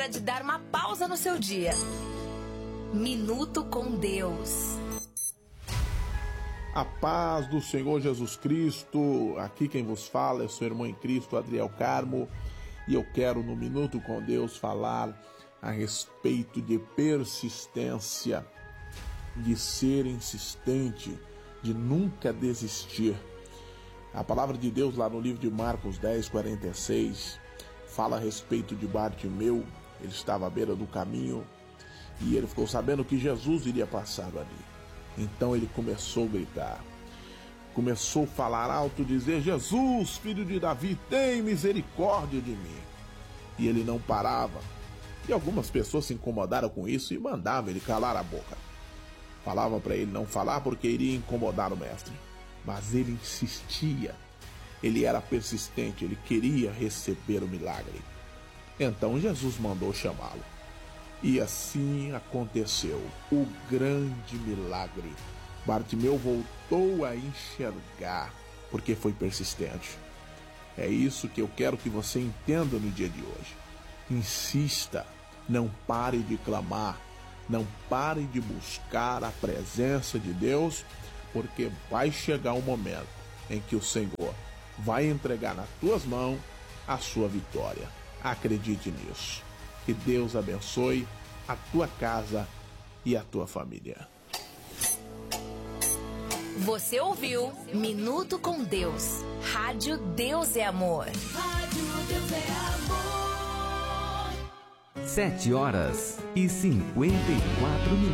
hora de dar uma pausa no seu dia. Minuto com Deus. A paz do Senhor Jesus Cristo. Aqui quem vos fala é seu irmão em Cristo, Adriel Carmo, e eu quero no Minuto com Deus falar a respeito de persistência, de ser insistente, de nunca desistir. A palavra de Deus lá no livro de Marcos 10:46 fala a respeito de Bartimeu. Ele estava à beira do caminho e ele ficou sabendo que Jesus iria passar ali. Então ele começou a gritar, começou a falar alto, dizer: Jesus, filho de Davi, tem misericórdia de mim. E ele não parava. E algumas pessoas se incomodaram com isso e mandavam ele calar a boca. Falavam para ele não falar porque iria incomodar o mestre. Mas ele insistia. Ele era persistente, ele queria receber o milagre. Então Jesus mandou chamá-lo. E assim aconteceu o grande milagre. Bartimeu voltou a enxergar porque foi persistente. É isso que eu quero que você entenda no dia de hoje. Insista, não pare de clamar, não pare de buscar a presença de Deus, porque vai chegar um momento em que o Senhor vai entregar nas tuas mãos a sua vitória. Acredite nisso. Que Deus abençoe a tua casa e a tua família. Você ouviu Minuto com Deus. Rádio Deus é Amor. Rádio Deus é Amor. 7h54.